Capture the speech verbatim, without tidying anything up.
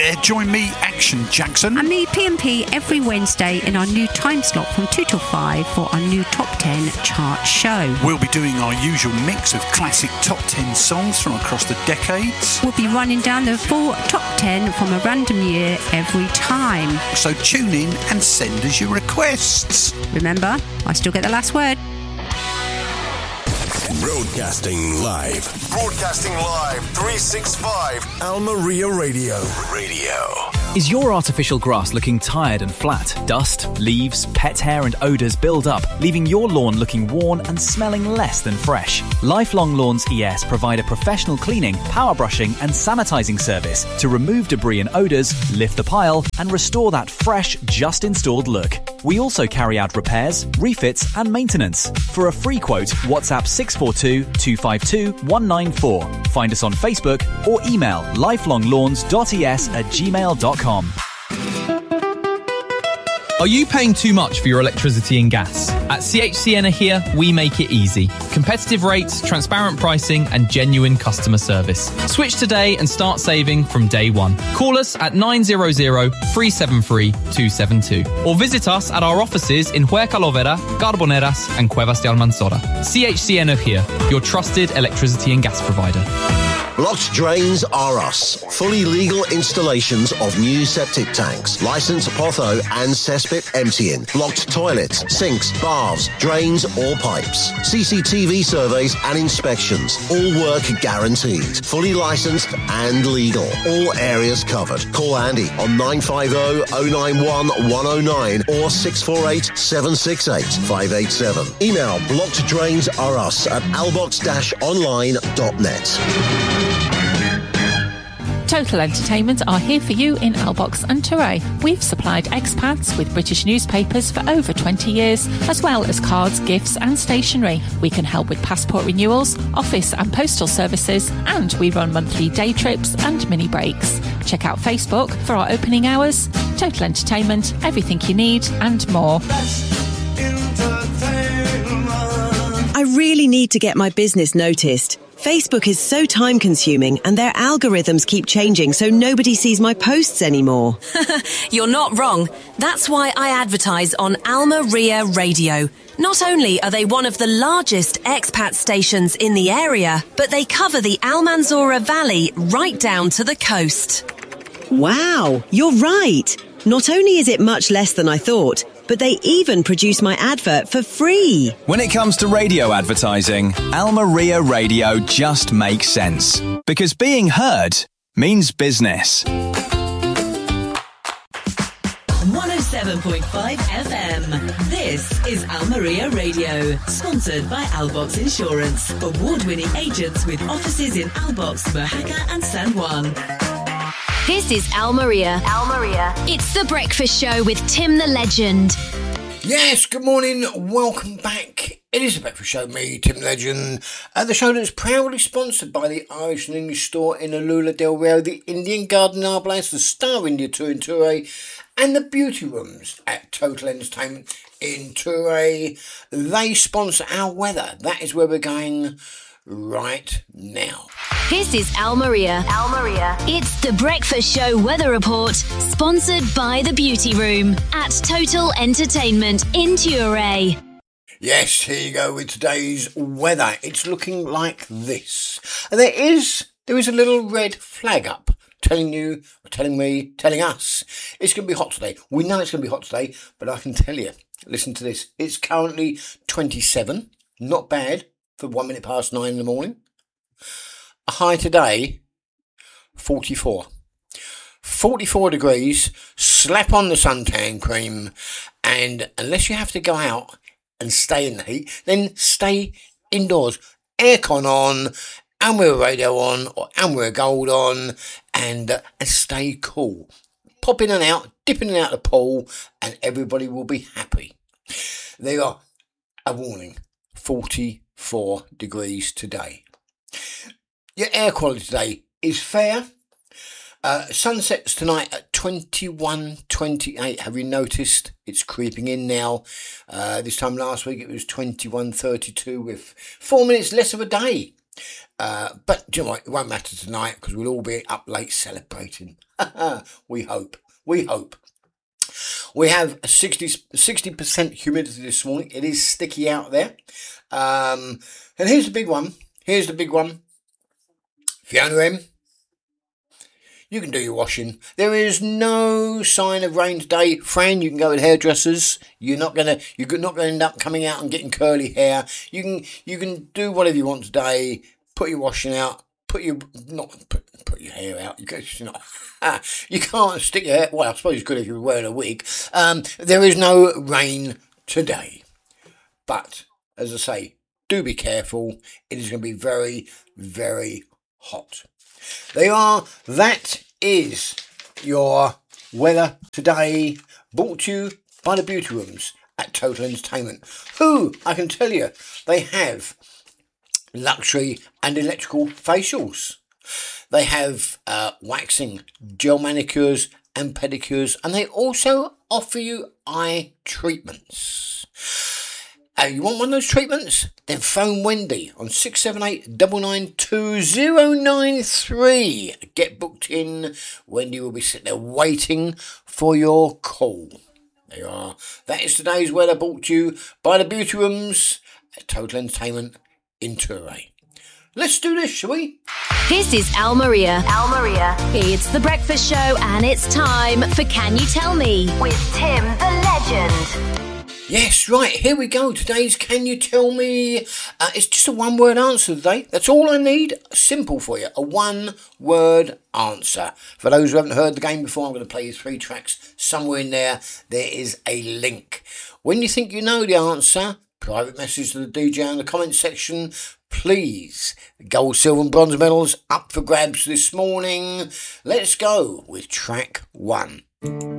there, join me, Action Jackson. And me, P M P, every Wednesday in our new time slot from two till five for our new Top ten chart show. We'll be doing our usual mix of classic Top ten songs from across the decades. We'll be running down the full Top ten from a random year every time. So tune in and send us your requests. Remember, I still get the last word. Broadcasting live. Broadcasting live, three sixty-five. Almeria Radio. Radio. Is your artificial grass looking tired and flat? Dust, leaves, pet hair and odours build up, leaving your lawn looking worn and smelling less than fresh. Lifelong Lawns E S provide a professional cleaning, power brushing and sanitising service to remove debris and odours, lift the pile and restore that fresh, just installed look. We also carry out repairs, refits and maintenance. For a free quote, WhatsApp six four two, two five two, one nine four. Find us on Facebook or email lifelonglawns dot e s at gmail dot com. Are you paying too much for your electricity and gas? At C H C Energia, we make it easy. Competitive rates, transparent pricing, and genuine customer service. Switch today and start saving from day one. Call us at nine hundred, three seven three, two seven two or visit us at our offices in Huercalovera, Carboneras, and Cuevas de Almanzora. C H C Energia, your trusted electricity and gas provider. Blocked Drains are us. Fully legal installations of new septic tanks, licensed Potho and cesspit emptying, blocked toilets, sinks, baths, drains or pipes. C C T V surveys and inspections. All work guaranteed. Fully licensed and legal. All areas covered. Call Andy on nine five zero, zero nine one, one zero nine or six four eight, seven six eight, five eight seven. Email blocked drains are us at albox dash online dot net. Total Entertainment are here for you in Albox and Touray. We've supplied expats with British newspapers for over twenty years, as well as cards, gifts and stationery. We can help with passport renewals, office and postal services, and we run monthly day trips and mini breaks. Check out Facebook for our opening hours. Total Entertainment, everything you need and more. I really need to get my business noticed. Facebook is so time-consuming and their algorithms keep changing so nobody sees my posts anymore. You're not wrong. That's why I advertise on Almeria Radio. Not only are they one of the largest expat stations in the area, but they cover the Almanzora Valley right down to the coast. Wow, you're right. Not only is it much less than I thought, but they even produce my advert for free. When it comes to radio advertising, Almeria Radio just makes sense. Because being heard means business. one oh seven point five F M. This is Almeria Radio, sponsored by Albox Insurance, award-winning agents with offices in Albox, Mojaca and San Juan. This is Almeria. Almeria. It's The Breakfast Show with Tim the Legend. Yes, good morning. Welcome back. It is The Breakfast Show, me, Tim the Legend. Uh, the show that's proudly sponsored by the Irish and English store in Alula del Rio, the Indian Garden Arbalace, the Star India Tour in Touray, and the Beauty Rooms at Total Entertainment in Touray. They sponsor our weather. That is where we're going right now. This is Almeria. Almeria. It's The Breakfast Show Weather Report, sponsored by The Beauty Room at Total Entertainment in Touray. Yes, here you go with today's weather. It's looking like this. There is, there is a little red flag up telling you, telling me, telling us it's going to be hot today. We know it's going to be hot today, but I can tell you, listen to this. It's currently twenty-seven. Not bad for one minute past nine in the morning. A high today, forty-four. forty-four degrees, slap on the suntan cream, and unless you have to go out and stay in the heat, then stay indoors. Aircon on, Almeria Radio on, or Almeria Gold on, and, uh, and stay cool. Pop in and out, dip in and out of the pool, and everybody will be happy. There you are. A warning. forty-four degrees today. Your air quality today is fair. Uh, sunsets tonight at twenty-one twenty-eight. Have you noticed it's creeping in now? Uh, this time last week it was twenty-one thirty-two with four minutes less of a day. Uh, but do you know what? It won't matter tonight because we'll all be up late celebrating. we hope. We hope. We have a sixty percent humidity this morning. It is sticky out there. Um, and here's the big one. Here's the big one. Fiona M, you can do your washing. There is no sign of rain today. Fran, you can go with hairdressers. You're not gonna you're not gonna end up coming out and getting curly hair. You can you can do whatever you want today. Put your washing out. Put your not put, put your hair out. You can, you know, you can't stick your hair. Well, I suppose you could if you were wearing a wig. Um, there is no rain today, but as I say, do be careful. It is going to be very, very hot. There are. That is your weather today. Brought to you by the Beauty Rooms at Total Entertainment, who I can tell you they have luxury and electrical facials. They have uh, waxing, gel manicures and pedicures, and they also offer you eye treatments. Uh, you want one of those treatments? Then phone Wendy on six seven eight, nine nine two, zero nine three. Get booked in. Wendy will be sitting there waiting for your call. There you are. That is today's weather, brought to you by the Beauty Rooms at Total Entertainment in Touray. Let's do this, shall we? This is Al Maria. Al Maria. It's the breakfast show, and it's time for Can You Tell Me with Tim the Legend. Yes, right, here we go. Today's Can You Tell Me? Uh, it's just a one-word answer today. That's all I need. Simple for you. A one-word answer. For those who haven't heard the game before, I'm going to play you three tracks. Somewhere in there, there is a link. When you think you know the answer, private message to the D J in the comments section. Please, gold, silver and bronze medals up for grabs this morning. Let's go with track one.